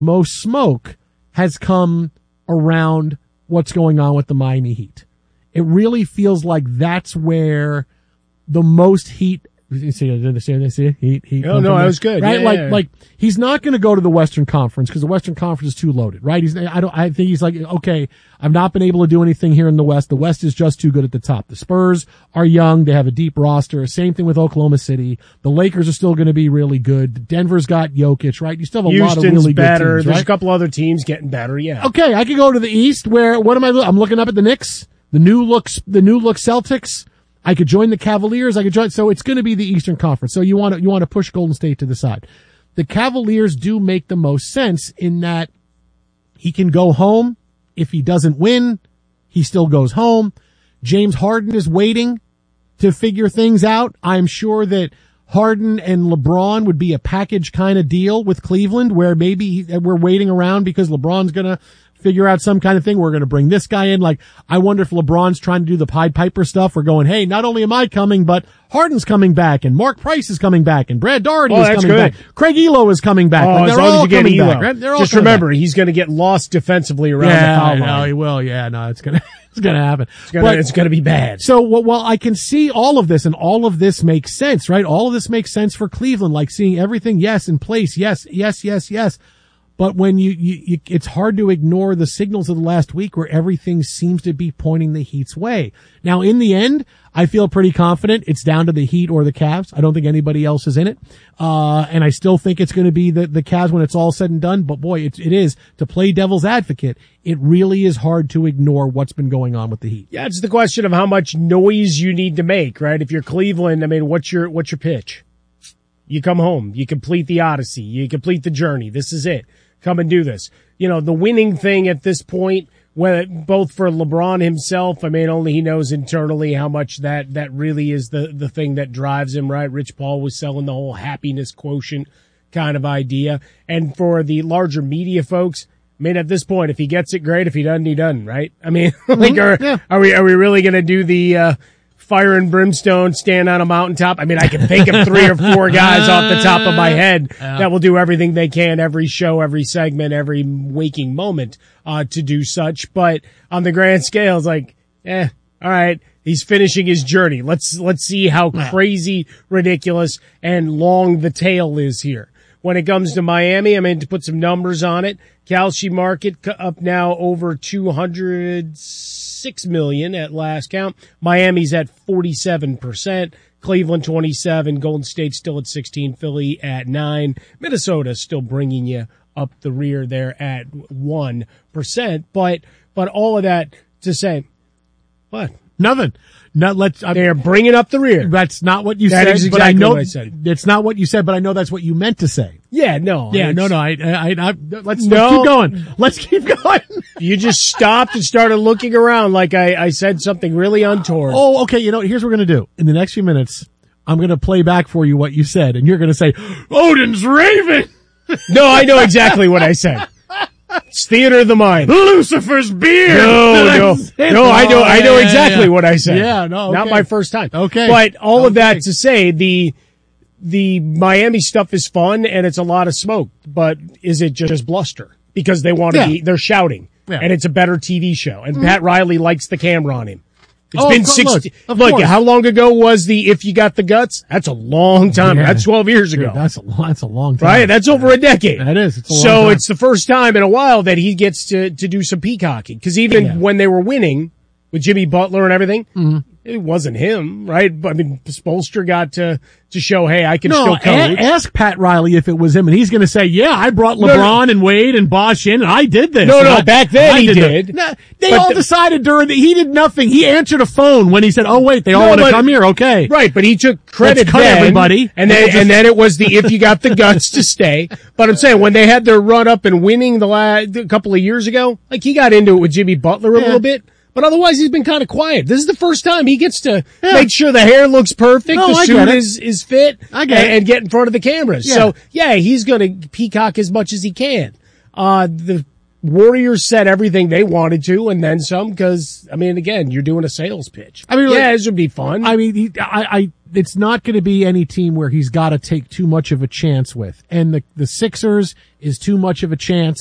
most smoke has come around what's going on with the Miami Heat. It really feels like that's where the most heat. You see, heat. Oh, no, that was good. Right? Yeah, like he's not going to go to the Western Conference because the Western Conference is too loaded, right? I think he's like, okay, I've not been able to do anything here in the West. The West is just too good at the top. The Spurs are young. They have a deep roster. Same thing with Oklahoma City. The Lakers are still going to be really good. Denver's got Jokic, right? You still have a lot of really better. good teams, There's right? a couple other teams getting better, yeah. Okay, I could go to the East where, I'm looking up at the Knicks, the new look Celtics. I could join the Cavaliers. So it's going to be the Eastern Conference. So you want to push Golden State to the side. The Cavaliers do make the most sense in that he can go home. If he doesn't win, he still goes home. James Harden is waiting to figure things out. I'm sure that Harden and LeBron would be a package kind of deal with Cleveland where maybe we're waiting around because LeBron's going to figure out some kind of thing. We're going to bring this guy in. Like, I wonder if LeBron's trying to do the Pied Piper stuff. We're going, hey, not only am I coming, but Harden's coming back, and Mark Price is coming back, and Brad Doherty is coming back. Craig Elo is coming back. Like, they're all coming back, right? They're all just remember, he's going to get lost defensively around the foul line. No, he will. Yeah, no, it's going to happen. It's going to be bad. So, well, I can see all of this, and all of this makes sense, right? All of this makes sense for Cleveland, like seeing everything, yes, in place, yes. But when you it's hard to ignore the signals of the last week where everything seems to be pointing the Heat's way. Now, in the end, I feel pretty confident it's down to the Heat or the Cavs. I don't think anybody else is in it. And I still think it's going to be the Cavs when it's all said and done. But boy, it is, to play devil's advocate, it really is hard to ignore what's been going on with the Heat. Yeah, it's the question of how much noise you need to make, right? If you're Cleveland, I mean, what's your pitch? You come home, you complete the Odyssey, you complete the journey. This is it. Come and do this. You know, the winning thing at this point, both for LeBron himself, I mean, only he knows internally how much that really is the thing that drives him, right? Rich Paul was selling the whole happiness quotient kind of idea. And for the larger media folks, I mean, at this point, if he gets it, great. If he doesn't, he doesn't, right? I mean, are we really going to do the, fire and brimstone, stand on a mountaintop? I mean, I can think of 3 or 4 guys off the top of my head that will do everything they can, every show, every segment, every waking moment, to do such. But on the grand scale, it's like, all right, he's finishing his journey. Let's see how crazy, ridiculous, and long the tail is here. When it comes to Miami, I mean, to put some numbers on it, Kalshi market up now over 206 million at last count. Miami's at 47%, Cleveland 27, Golden State still at 16, Philly at 9, Minnesota still bringing you up the rear there at 1%. But all of that to say, what? Nothing. They're bringing up the rear. That's not what you said. That is exactly but I know what I said. It's not what you said, but I know that's what you meant to say. Yeah, no. Yeah, no. Let's keep going. Let's keep going. You just stopped and started looking around like I said something really untoward. Oh, okay. You know, here's what we're going to do. In the next few minutes, I'm going to play back for you what you said, and you're going to say, Odin's Raven. No, I know exactly what I said. It's theater of the mind. Lucifer's beard. No, I know exactly what I said. Yeah, no, okay. Not my first time. Okay. But all of that to say, the Miami stuff is fun and it's a lot of smoke, but is it just bluster? Because they want to they're shouting. Yeah. And it's a better TV show. And Pat Riley likes the camera on him. It's been 60. Look, how long ago was the If You Got the Guts? That's a long time. Yeah. That's 12 years ago. Dude, that's a long time. Right? That's over a decade. That is. It's a long time. It's the first time in a while that he gets to do some peacocking. Because even when they were winning with Jimmy Butler and everything, it wasn't him, right? I mean, Spoelstra got to show, hey, I can still coach. Ask Pat Riley if it was him, and he's going to say, yeah, I brought LeBron and Wade and Bosh in, and I did this. Back then he did. They all decided he did nothing. He answered a phone when he said, oh, wait, they all want to come here, okay. Right, but he took credit Let's cut everybody. And then it was the If You Got the Guts to stay. But I'm saying, when they had their run up and winning a couple of years ago, like he got into it with Jimmy Butler a little bit. But otherwise, he's been kind of quiet. This is the first time he gets to make sure the hair looks perfect, the suit is fit, and get in front of the cameras. Yeah. So, he's going to peacock as much as he can. The Warriors said everything they wanted to, and then some. Because I mean, again, you're doing a sales pitch. I mean, yeah, this would be fun. I mean, it's not going to be any team where he's got to take too much of a chance with, and the Sixers is too much of a chance.